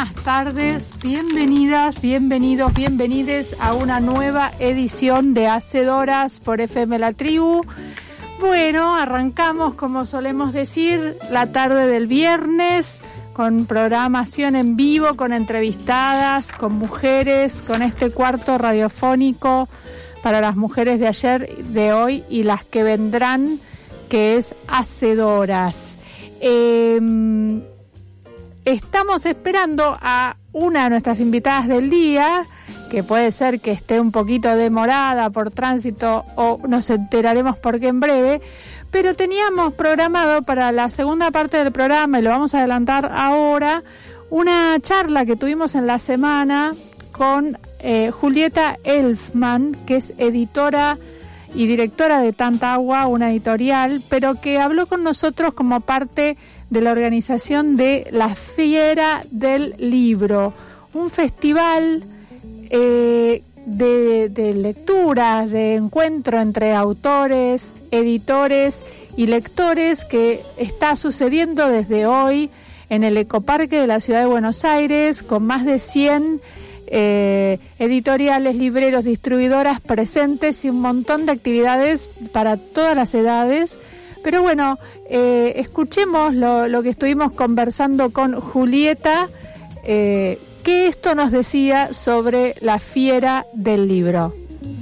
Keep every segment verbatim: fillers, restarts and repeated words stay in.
buenas tardes, bienvenidas, bienvenidos, bienvenides a una nueva edición de Hacedoras por F M La Tribu. Bueno, arrancamos, como solemos decir, la tarde del viernes con programación en vivo, con entrevistadas, con mujeres, con este cuarto radiofónico para las mujeres de ayer, de hoy y las que vendrán, que es Hacedoras. Eh, estamos esperando a una de nuestras invitadas del día, que puede ser que esté un poquito demorada por tránsito o nos enteraremos por qué en breve, pero teníamos programado para la segunda parte del programa, y lo vamos a adelantar ahora, una charla que tuvimos en la semana con eh, Julieta Elfman, que es editora y directora de Tanta Agua, una editorial, pero que habló con nosotros como parte de la organización de la Fiera del Libro, un festival eh, de, de lecturas, de encuentro entre autores, editores y lectores que está sucediendo desde hoy en el Ecoparque de la Ciudad de Buenos Aires, con más de cien Eh, editoriales, libreros, distribuidoras presentes y un montón de actividades para todas las edades. Pero bueno, eh, escuchemos lo, lo que estuvimos conversando con Julieta, eh, que esto nos decía sobre la Fiera del Libro.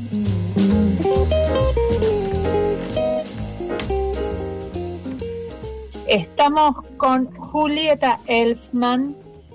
Estamos con Julieta Elfman,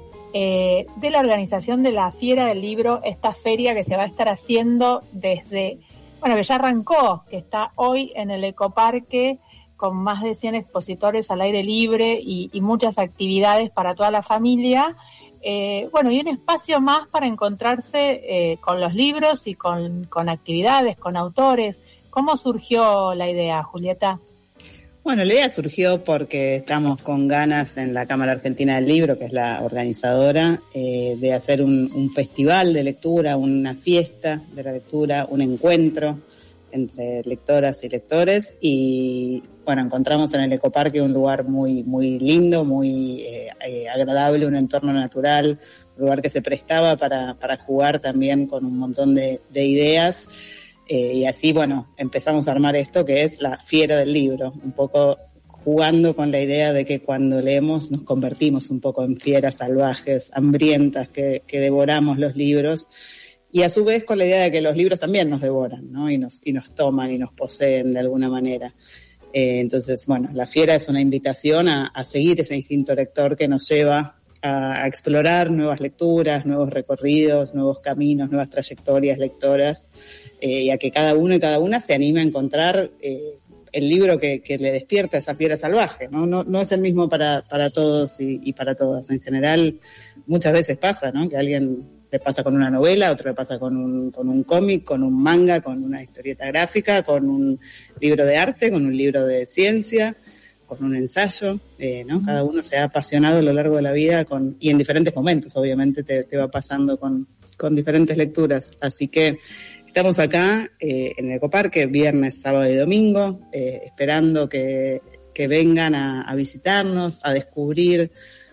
Eh, de la organización de la Fiera del Libro, esta feria que se va a estar haciendo desde, bueno, que ya arrancó, que está hoy en el Ecoparque con más de cien expositores al aire libre y, y muchas actividades para toda la familia. Eh, bueno, y un espacio más para encontrarse eh, con los libros y con, con actividades, con autores. ¿Cómo surgió la idea, Julieta? Bueno, la idea surgió porque estamos con ganas en la Cámara Argentina del Libro, que es la organizadora, eh, de hacer un, un festival de lectura, una fiesta de la lectura, un encuentro entre lectoras y lectores. Y bueno, encontramos en el Ecoparque un lugar muy, muy lindo, muy eh, eh, agradable, un entorno natural, un lugar que se prestaba para, para jugar también con un montón de, de ideas. Eh, y así, bueno, empezamos a armar esto que es la Fiera del Libro, un poco jugando con la idea de que cuando leemos nos convertimos un poco en fieras salvajes, hambrientas, que, que devoramos los libros, y a su vez con la idea de que los libros también nos devoran, ¿no? Y nos, y nos toman y nos poseen de alguna manera. Eh, entonces, bueno, la Fiera es una invitación a, a seguir ese instinto lector que nos lleva a, a explorar nuevas lecturas, nuevos recorridos, nuevos caminos, nuevas trayectorias lectoras, eh, y a que cada uno y cada una se anime a encontrar eh, el libro que, que le despierta esa fiera salvaje, ¿no? No, no es el mismo para, para todos y, y para todas. En general, muchas veces pasa, ¿no? Que a alguien le pasa con una novela, a otro le pasa con un, con un cómic, con un manga, con una historieta gráfica, con un libro de arte, con un libro de ciencia, con un ensayo, eh, ¿no? Cada uno se ha apasionado a lo largo de la vida con, y en diferentes momentos, obviamente, te, te va pasando con, con diferentes lecturas. Así que estamos acá eh, en el Ecoparque, viernes, sábado y domingo, eh, esperando que, que vengan a, a visitarnos, a descubrir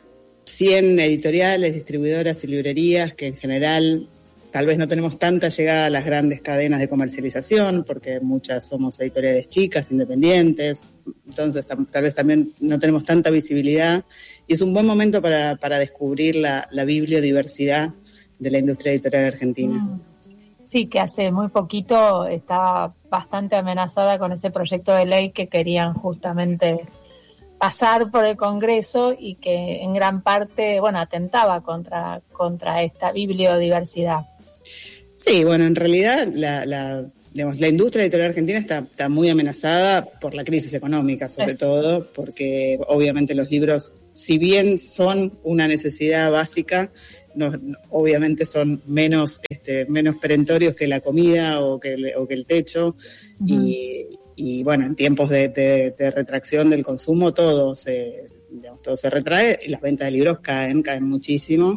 cien editoriales, distribuidoras y librerías que en general tal vez no tenemos tanta llegada a las grandes cadenas de comercialización, porque muchas somos editoriales chicas, independientes, entonces tam- tal vez también no tenemos tanta visibilidad, y es un buen momento para, para descubrir la, la bibliodiversidad de la industria editorial argentina. Mm. Sí, que hace muy poquito estaba bastante amenazada con ese proyecto de ley que querían justamente pasar por el Congreso y que en gran parte, bueno, atentaba contra, contra esta bibliodiversidad. Sí, bueno, en realidad la, la, digamos, la industria editorial argentina está, está muy amenazada por la crisis económica, sobre es. todo, porque obviamente los libros, si bien son una necesidad básica, no, obviamente son menos este, menos perentorios que la comida o que el, o que el techo. Uh-huh. y, y bueno, en tiempos de, de, de retracción del consumo todo se, digamos, todo se retrae y las ventas de libros caen, caen muchísimo.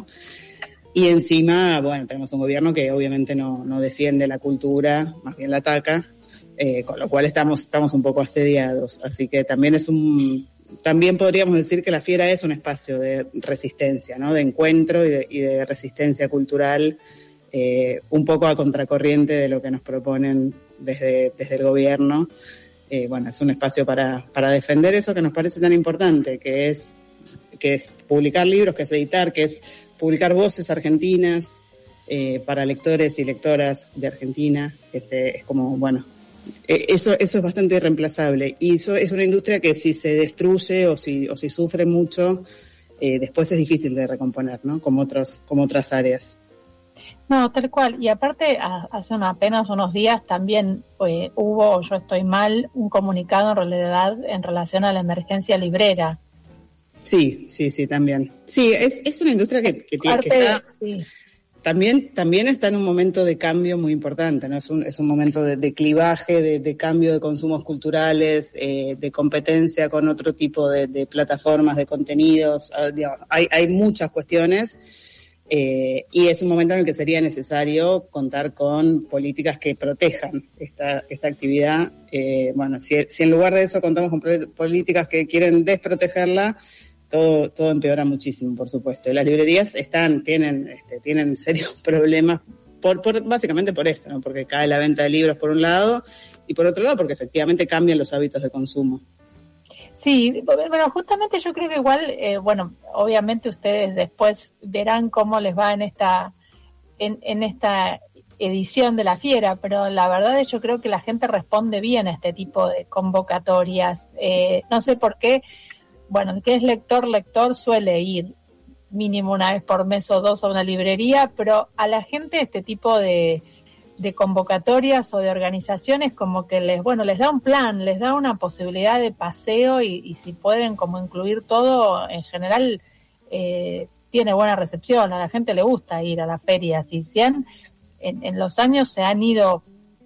Y encima, bueno, tenemos un gobierno que obviamente no, no defiende la cultura, más bien la ataca, eh, con lo cual estamos, estamos un poco asediados. Así que también es un, también podríamos decir que la Fiera es un espacio de resistencia, ¿no? De encuentro y de, y de resistencia cultural, eh, un poco a contracorriente de lo que nos proponen desde, desde el gobierno. Eh, bueno, es un espacio para, para defender eso que nos parece tan importante, que es, que es publicar libros, que es editar, que es publicar voces argentinas eh, para lectores y lectoras de Argentina. Este, es como, bueno, Eso, eso es bastante irreemplazable, y eso es una industria que si se destruye o si, o si sufre mucho, eh, después es difícil de recomponer, ¿no? Como otros, como otras áreas. No, tal cual. Y aparte, hace una, apenas unos días también eh, hubo, yo estoy mal, un comunicado en realidad en relación a la emergencia librera. Sí, sí, sí, también. Sí, es, es una industria que, que tiene que estar... Sí. También, también está en un momento de cambio muy importante, ¿no? Es un, es un momento de, de clivaje, de, de cambio de consumos culturales, eh, de competencia con otro tipo de, de plataformas, de contenidos. Uh, digamos, hay, hay muchas cuestiones eh, y es un momento en el que sería necesario contar con políticas que protejan esta, esta actividad. Eh, bueno, si, si en lugar de eso contamos con políticas que quieren desprotegerla, Todo, todo empeora muchísimo, por supuesto. Y las librerías están, tienen, este, tienen serios problemas, por, por, básicamente por esto, ¿no? Porque cae la venta de libros por un lado, y por otro lado porque efectivamente cambian los hábitos de consumo. Sí, bueno, justamente yo creo que igual, eh, bueno, obviamente ustedes después verán cómo les va en esta, en, en esta edición de la Fiera, pero la verdad es yo creo que la gente responde bien a este tipo de convocatorias. Eh, no sé por qué. Bueno, el que es lector, lector suele ir mínimo una vez por mes o dos a una librería, pero a la gente este tipo de, de convocatorias o de organizaciones como que les, bueno, les da un plan, les da una posibilidad de paseo y, y si pueden como incluir todo, en general eh, tiene buena recepción, a la gente le gusta ir a las ferias y si han, en, en los años se han ido...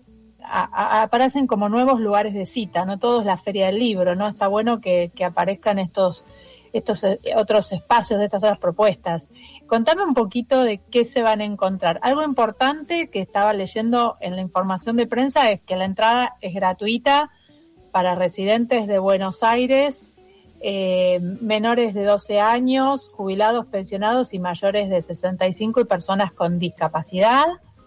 A, a, aparecen como nuevos lugares de cita, no todo es la Feria del Libro, ¿no? Está bueno que, que aparezcan estos, estos eh, otros espacios de estas otras propuestas. Contame un poquito de qué se van a encontrar. Algo importante que estaba leyendo en la información de prensa es que la entrada es gratuita para residentes de Buenos Aires, eh, menores de doce años, jubilados, pensionados y mayores de sesenta y cinco y personas con discapacidad.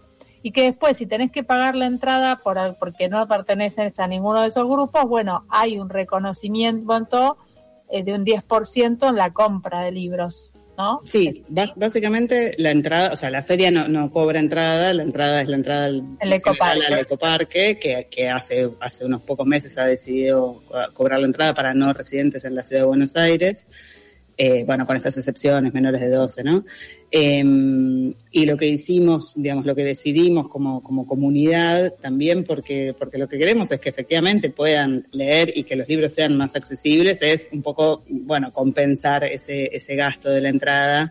Y que después, si tenés que pagar la entrada por porque no perteneces a ninguno de esos grupos, bueno, hay un reconocimiento eh, de un diez por ciento en la compra de libros, ¿no? Sí, b- básicamente la entrada, o sea, la feria no, no cobra entrada, la entrada es la entrada al, el ecoparque. al ecoparque, que, que hace, hace unos pocos meses ha decidido cobrar la entrada para no residentes en la ciudad de Buenos Aires. Eh, bueno, con estas excepciones, menores de doce, ¿no? Eh, y lo que hicimos, digamos, lo que decidimos como, como comunidad también, porque, porque lo que queremos es que efectivamente puedan leer y que los libros sean más accesibles, es un poco, bueno, compensar ese, ese gasto de la entrada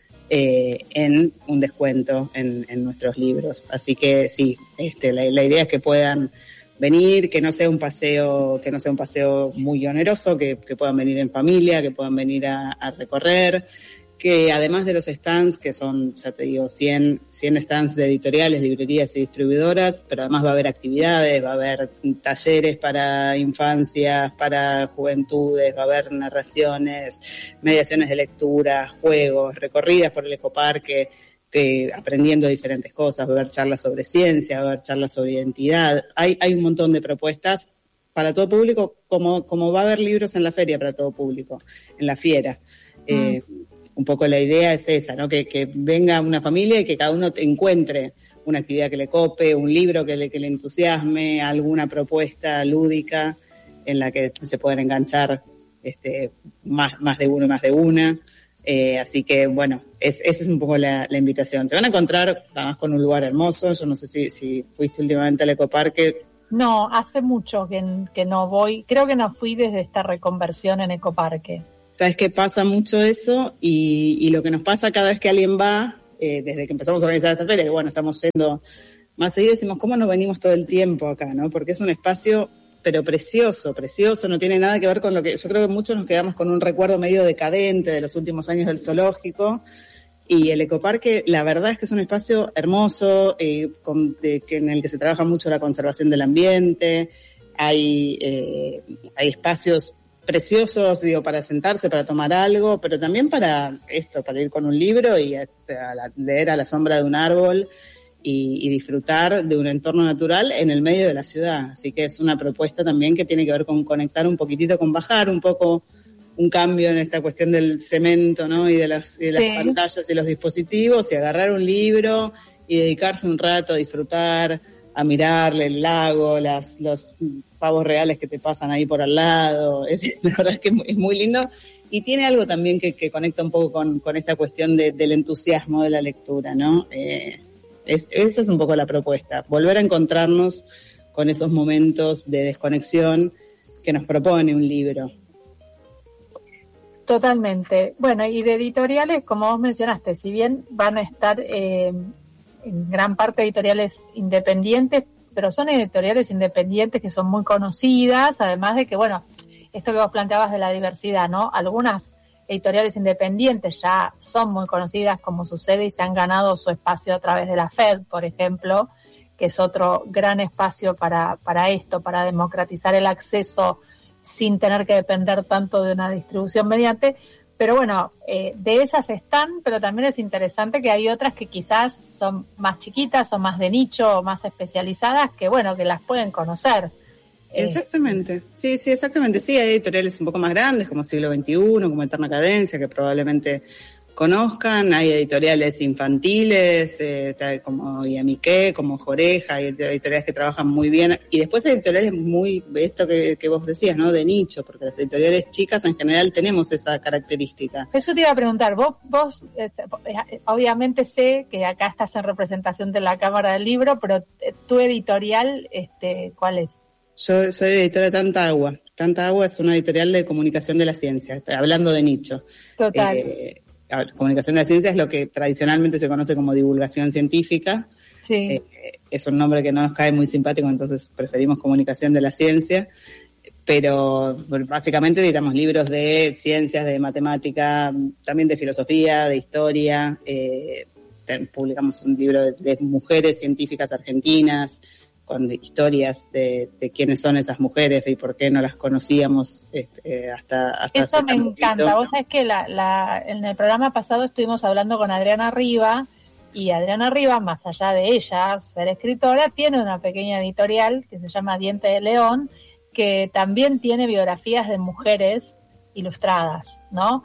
eh, en un descuento en, en nuestros libros. Así que sí, este, la, la idea es que puedan venir, que no sea un paseo, que no sea un paseo muy oneroso, que, que puedan venir en familia, que puedan venir a, a recorrer, que además de los stands, que son, ya te digo, cien, cien stands de editoriales, librerías y distribuidoras, pero además va a haber actividades, va a haber talleres para infancias, para juventudes, va a haber narraciones, mediaciones de lectura, juegos, recorridas por el ecoparque, Eh, aprendiendo diferentes cosas, va a haber charlas sobre ciencia, va a haber charlas sobre identidad, hay, hay un montón de propuestas para todo público, como, como va a haber libros en la feria para todo público, en la Fiera. Mm. Eh, un poco la idea es esa, ¿no? Que, que venga una familia y que cada uno encuentre una actividad que le cope, un libro que le, que le entusiasme, alguna propuesta lúdica en la que se pueden enganchar este, más, más de uno y más de una. Eh, así que, bueno, es, esa es un poco la, la invitación. Se van a encontrar, además, con un lugar hermoso. Yo no sé si, si fuiste últimamente al ecoparque. No, hace mucho que, que no voy. Creo que no fui desde esta reconversión en ecoparque. Sabes que pasa mucho eso y, y lo que nos pasa cada vez que alguien va, eh, desde que empezamos a organizar esta feria, que bueno, estamos yendo más seguido, decimos, ¿cómo nos venimos todo el tiempo acá, no? Porque es un espacio pero precioso, precioso, no tiene nada que ver con lo que... Yo creo que muchos nos quedamos con un recuerdo medio decadente de los últimos años del zoológico, y el ecoparque, la verdad es que es un espacio hermoso, eh, con, de, que en el que se trabaja mucho la conservación del ambiente, hay, eh, hay espacios preciosos, digo, para sentarse, para tomar algo, pero también para esto, para ir con un libro y a, a la, leer a la sombra de un árbol y, y disfrutar de un entorno natural en el medio de la ciudad. Así que es una propuesta también que tiene que ver con conectar un poquitito, con bajar un poco un cambio en esta cuestión del cemento, ¿no? Y de las, y de las sí. pantallas y los dispositivos, y agarrar un libro y dedicarse un rato a disfrutar, a mirarle el lago, las, los pavos reales que te pasan ahí por al lado. Es, la verdad es que es muy lindo y tiene algo también que, que conecta un poco con, con esta cuestión de, del entusiasmo de la lectura, ¿no? Eh, es, esa es un poco la propuesta, volver a encontrarnos con esos momentos de desconexión que nos propone un libro. Totalmente. Bueno, y de editoriales, como vos mencionaste, si bien van a estar eh, en gran parte editoriales independientes, pero son editoriales independientes que son muy conocidas, además de que, bueno, esto que vos planteabas de la diversidad, ¿no? Algunas editoriales independientes ya son muy conocidas, como sucede, y se han ganado su espacio a través de la F E D, por ejemplo, que es otro gran espacio para, para esto, para democratizar el acceso sin tener que depender tanto de una distribución mediante, pero bueno, eh, de esas están, pero también es interesante que hay otras que quizás son más chiquitas o más de nicho o más especializadas, que bueno, que las pueden conocer. Exactamente, sí, sí, exactamente, sí, hay editoriales un poco más grandes como Siglo veintiuno, como Eterna Cadencia, que probablemente conozcan, hay editoriales infantiles, eh, tal como Iamiqué, como Joreja, hay editoriales que trabajan muy bien, y después hay editoriales muy, esto que, que vos decías, ¿no?, de nicho, porque las editoriales chicas en general tenemos esa característica. Eso te iba a preguntar, vos, vos eh, obviamente sé que acá estás en representación de la Cámara del Libro, pero tu editorial, este, ¿cuál es? Yo soy editora de Tanta Agua. Tanta Agua es una editorial de comunicación de la ciencia, hablando de nicho. Total. Eh, Comunicación de la ciencia es lo que tradicionalmente se conoce como divulgación científica. Sí. Eh, es un nombre que no nos cae muy simpático, entonces preferimos comunicación de la ciencia. Pero básicamente editamos libros de ciencias, de matemática, también de filosofía, de historia. Eh, publicamos un libro de, de mujeres científicas argentinas, con historias de, de quiénes son esas mujeres y por qué no las conocíamos este, hasta, hasta eso me encanta. Poquito. Vos sabés que la, la, en el programa pasado estuvimos hablando con Adriana Riva, y Adriana Riva, más allá de ella ser escritora, tiene una pequeña editorial que se llama Diente de León, que también tiene biografías de mujeres ilustradas, ¿no?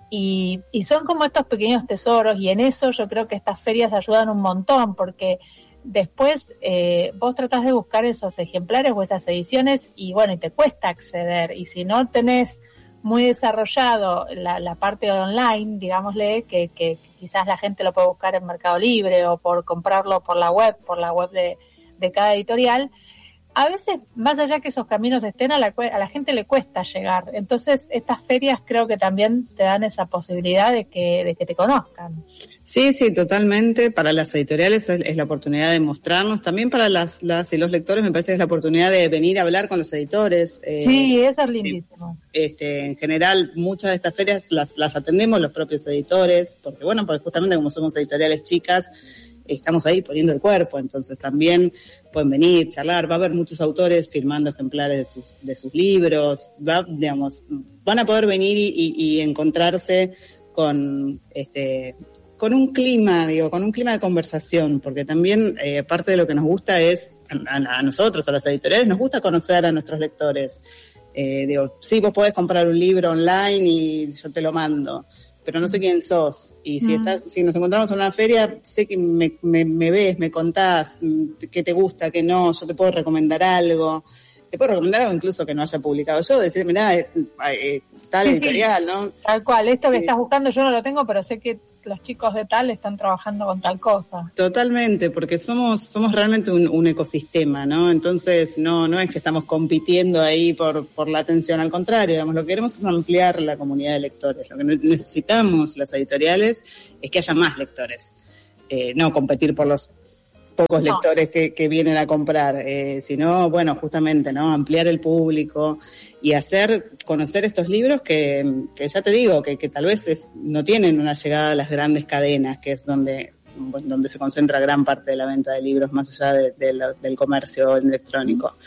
Y, y son como estos pequeños tesoros, y en eso yo creo que estas ferias ayudan un montón, porque después eh, vos tratás de buscar esos ejemplares o esas ediciones y bueno, y te cuesta acceder, y si no tenés muy desarrollado la, la parte online, digámosle, que, que quizás la gente lo puede buscar en Mercado Libre o por comprarlo por la web, por la web de, de cada editorial, a veces, más allá que esos caminos estén, a la, a la gente le cuesta llegar. Entonces, estas ferias creo que también te dan esa posibilidad de que, de que te conozcan. Sí, sí, totalmente. Para las editoriales es, es la oportunidad de mostrarnos. También para las, las y los lectores me parece que es la oportunidad de venir a hablar con los editores. Eh, sí, eso es lindísimo. Sí. Este, en general, muchas de estas ferias las, las atendemos los propios editores, porque bueno, porque justamente como somos editoriales chicas, estamos ahí poniendo el cuerpo, entonces también pueden venir, charlar, va a haber muchos autores firmando ejemplares de sus, de sus libros, va, digamos, van a poder venir y, y, y encontrarse con este con un clima, digo, con un clima de conversación, porque también eh, parte de lo que nos gusta es, a, a nosotros, a las editoriales, nos gusta conocer a nuestros lectores. Eh, digo, sí, vos podés comprar un libro online y yo te lo mando, pero no sé quién sos, y si mm. estás, si nos encontramos en una feria, sé que me, me, me ves, me contás qué te gusta, qué no, yo te puedo recomendar algo, te puedo recomendar algo incluso que no haya publicado yo, decir, mirá, eh, eh, tal sí, editorial, sí. ¿no? Tal cual, esto que sí. estás buscando yo no lo tengo, pero sé que los chicos de tal están trabajando con tal cosa. Totalmente, porque somos somos realmente un, un ecosistema, ¿no? Entonces no no es que estamos compitiendo ahí por por la atención, al contrario, digamos, lo que queremos es ampliar la comunidad de lectores. Lo que necesitamos las editoriales es que haya más lectores, eh, no competir por los pocos no. lectores que, que vienen a comprar, eh, sino, bueno, justamente, ¿no? Ampliar el público y hacer conocer estos libros que, que ya te digo, que, que tal vez es, no tienen una llegada a las grandes cadenas, que es donde, donde se concentra gran parte de la venta de libros, más allá de, de lo, del comercio electrónico.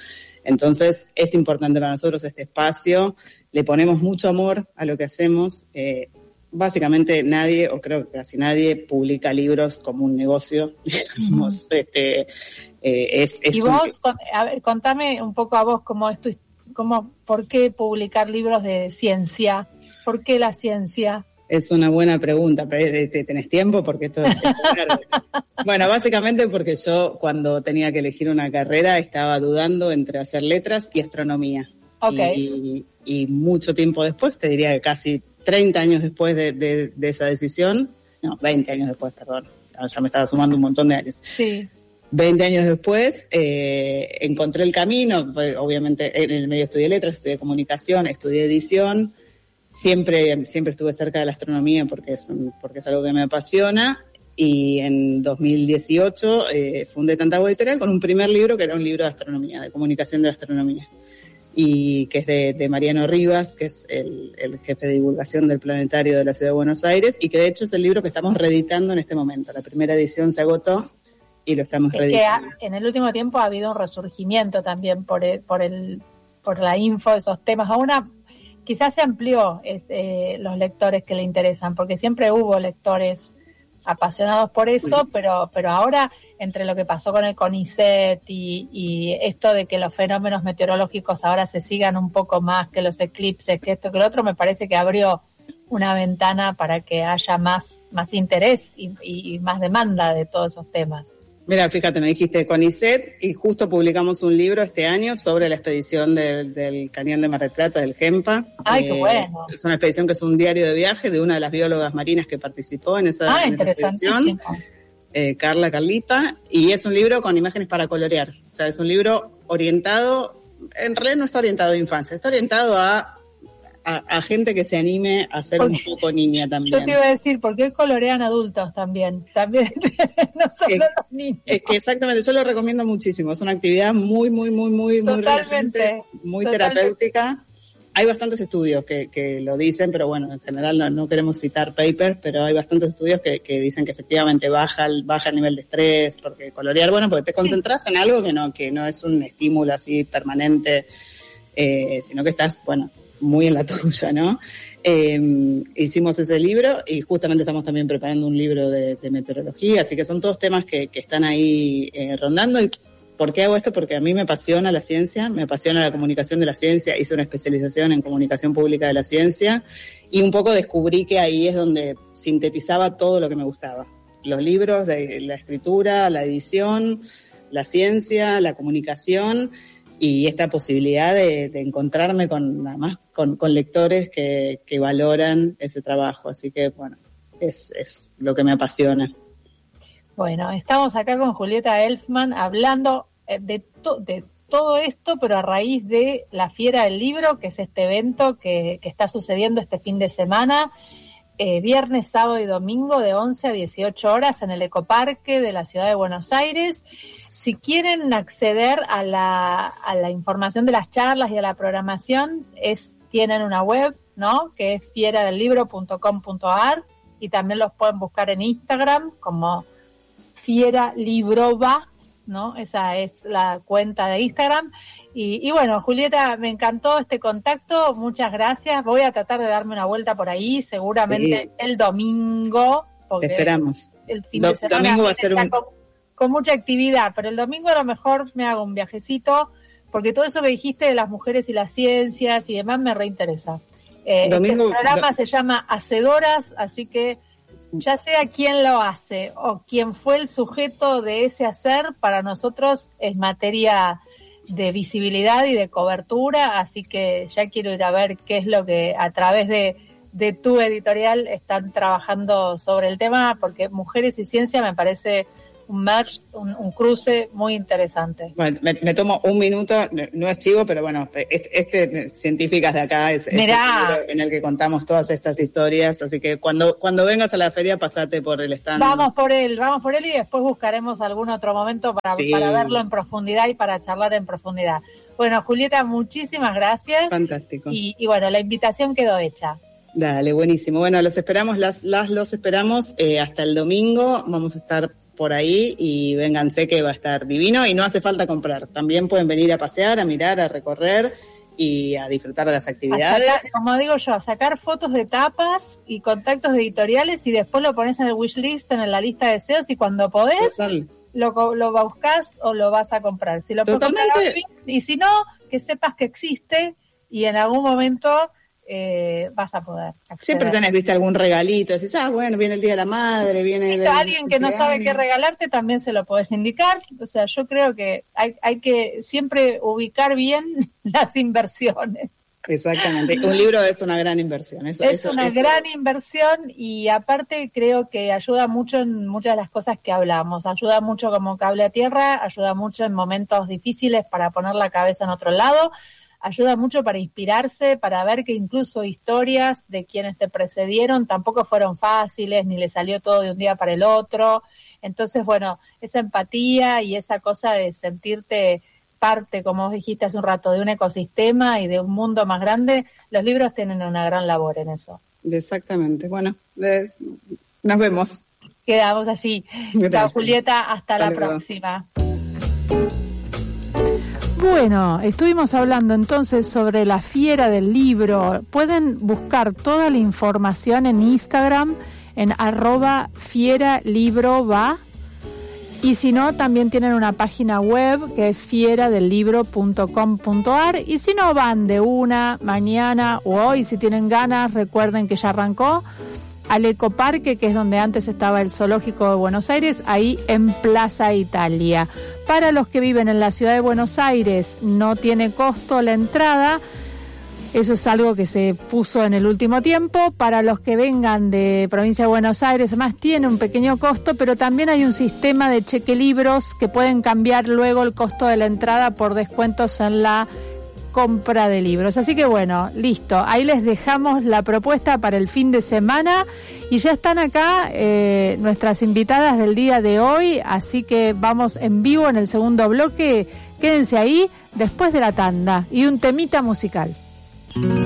Entonces es importante para nosotros este espacio, le ponemos mucho amor a lo que hacemos. Eh, básicamente nadie, o creo que casi nadie, publica libros como un negocio, digamos, uh-huh. este, eh, es, es y un... vos, a ver, contame un poco a vos cómo es tu, cómo, por qué publicar libros de ciencia, por qué la ciencia. Es una buena pregunta, pero ¿tenés tiempo? Porque esto es largo. Bueno, básicamente porque yo cuando tenía que elegir una carrera estaba dudando entre hacer letras y astronomía. Okay. Y, y mucho tiempo después, te diría que casi treinta años después de, de, de esa decisión, no, veinte años después, perdón, ya me estaba sumando un montón de años. Sí. veinte años después eh, encontré el camino, pues, obviamente en el medio estudié letras, estudié comunicación, estudié edición. Siempre, siempre estuve cerca de la astronomía porque es, porque es algo que me apasiona, y en dos mil dieciocho eh, fundé Tantago Editorial con un primer libro que era un libro de astronomía, de comunicación de astronomía, y que es de, de Mariano Rivas, que es el, el jefe de divulgación del Planetario de la Ciudad de Buenos Aires, y que de hecho es el libro que estamos reeditando en este momento. La primera edición se agotó y lo estamos es reeditando. Que ha, en el último tiempo ha habido un resurgimiento también por el, por el, por la info de esos temas. Ahora quizás se amplió es, eh, los lectores que le interesan, porque siempre hubo lectores apasionados por eso, sí. pero pero ahora, entre lo que pasó con el CONICET y, y esto de que los fenómenos meteorológicos ahora se sigan un poco más, que los eclipses, que esto, que lo otro, me parece que abrió una ventana para que haya más, más interés y, y más demanda de todos esos temas. Mira, fíjate, me dijiste CONICET y justo publicamos un libro este año sobre la expedición del, del Cañón de Mar del Plata, del GEMPA. ¡Ay, eh, qué bueno! Es una expedición que es un diario de viaje de una de las biólogas marinas que participó en esa, ah, en esa expedición, eh, Carla Carlita, y es un libro con imágenes para colorear. O sea, es un libro orientado, en realidad no está orientado a infancia, está orientado a A, a gente que se anime a ser porque, un poco niña también. Yo te iba a decir, ¿por qué colorean adultos también? También, no solo es, los niños. Es que exactamente, yo lo recomiendo muchísimo. Es una actividad muy, muy, muy, muy, muy relajante, muy totalmente terapéutica. Hay bastantes estudios que, que lo dicen, pero bueno, en general no, no queremos citar papers, pero hay bastantes estudios que, que dicen que efectivamente baja el, baja el nivel de estrés, porque colorear, bueno, porque te concentras sí. en algo que no, que no es un estímulo así permanente, eh, sino que estás, bueno, muy en la tuya, ¿no? Eh, hicimos ese libro y justamente estamos también preparando un libro de, de meteorología, así que son todos temas que, que están ahí eh, rondando. ¿Y por qué hago esto? Porque a mí me apasiona la ciencia, me apasiona la comunicación de la ciencia, hice una especialización en comunicación pública de la ciencia y un poco descubrí que ahí es donde sintetizaba todo lo que me gustaba. Los libros, de la escritura, la edición, la ciencia, la comunicación, y esta posibilidad de, de encontrarme con nada más con, con lectores que, que valoran ese trabajo. Así que, bueno, es, es lo que me apasiona. Bueno, estamos acá con Julieta Elfman hablando de, to, de todo esto, pero a raíz de la Fiera del Libro, que es este evento que, que está sucediendo este fin de semana, eh, viernes, sábado y domingo de once a dieciocho horas en el Ecoparque de la Ciudad de Buenos Aires. Si quieren acceder a la, a la información de las charlas y a la programación, es, tienen una web, ¿no? Que es fiera del libro punto com punto a r, y también los pueden buscar en Instagram como Fiera Librova, ¿no? Esa es la cuenta de Instagram. Y, y bueno, Julieta, me encantó este contacto, muchas gracias. Voy a tratar de darme una vuelta por ahí, seguramente sí. El domingo. Te esperamos. El fin Do- de semana domingo va a ser un... con, con mucha actividad, pero el domingo a lo mejor me hago un viajecito, porque todo eso que dijiste de las mujeres y las ciencias y demás me reinteresa. Eh, domingo, este programa do... se llama Hacedoras, así que ya sea quién lo hace o quién fue el sujeto de ese hacer, para nosotros es materia de visibilidad y de cobertura, así que ya quiero ir a ver qué es lo que a través de, de tu editorial están trabajando sobre el tema, porque Mujeres y Ciencia me parece un match, un, un cruce muy interesante. Bueno, me, me tomo un minuto, no es chivo, pero bueno, este, este Científicas de acá es, es el libro en el que contamos todas estas historias, así que cuando cuando vengas a la feria pasate por el stand. Vamos por él, vamos por él y después buscaremos algún otro momento para, sí. para verlo en profundidad y para charlar en profundidad. Bueno, Julieta, muchísimas gracias. Fantástico. Y, y bueno, la invitación quedó hecha. Dale, buenísimo. Bueno, los esperamos, las, las los esperamos eh, hasta el domingo. Vamos a estar por ahí y vénganse que va a estar divino y no hace falta comprar. También pueden venir a pasear, a mirar, a recorrer y a disfrutar de las actividades. A sacar, como digo yo, a sacar fotos de tapas y contactos de editoriales y después lo pones en el wishlist, en la lista de deseos y cuando podés Total. lo lo buscás o lo vas a comprar. Si lo Totalmente. Comprar, y si no, que sepas que existe y en algún momento eh, vas a poder acceder. Siempre tenés, viste, algún regalito, decís, ah, bueno, viene el Día de la Madre, viene... De alguien que no sabe qué regalarte, también se lo podés indicar. O sea, yo creo que hay, hay que siempre ubicar bien las inversiones. Exactamente, un libro es una gran inversión. Eso, es eso, una eso. gran inversión y aparte creo que ayuda mucho en muchas de las cosas que hablamos. Ayuda mucho como cable a tierra, ayuda mucho en momentos difíciles para poner la cabeza en otro lado, ayuda mucho para inspirarse, para ver que incluso historias de quienes te precedieron tampoco fueron fáciles, ni le salió todo de un día para el otro. Entonces, bueno, esa empatía y esa cosa de sentirte parte, como vos dijiste hace un rato, de un ecosistema y de un mundo más grande, los libros tienen una gran labor en eso. Exactamente. Bueno, eh, nos vemos. Quedamos así. Gracias. Chao, Julieta. Hasta, hasta la luego. Próxima. Bueno, estuvimos hablando entonces sobre la Fiera del Libro. Pueden buscar toda la información en Instagram en arroba fiera libro va. Y si no, también tienen una página web que es fiera del libro punto com punto a r. Y si no, van de una, mañana o hoy, si tienen ganas, recuerden que ya arrancó, al Ecoparque, que es donde antes estaba el Zoológico de Buenos Aires, ahí en Plaza Italia. Para los que viven en la ciudad de Buenos Aires, no tiene costo la entrada. Eso es algo que se puso en el último tiempo. Para los que vengan de provincia de Buenos Aires, además tiene un pequeño costo, pero también hay un sistema de cheque libros que pueden cambiar luego el costo de la entrada por descuentos en la compra de libros. Así que bueno, listo. Ahí les dejamos la propuesta para el fin de semana y ya están acá eh, nuestras invitadas del día de hoy, así que vamos en vivo en el segundo bloque. Quédense ahí después de la tanda y un temita musical.